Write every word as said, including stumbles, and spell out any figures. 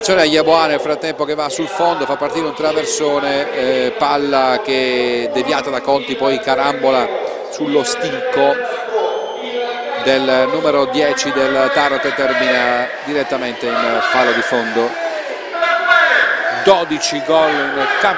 Yeboah nel frattempo che va sul fondo, fa partire un traversone, eh, palla che è deviata da Conti, poi carambola sullo stinco del numero dieci del Tarot e termina direttamente in fallo di fondo. dodici gol in campo.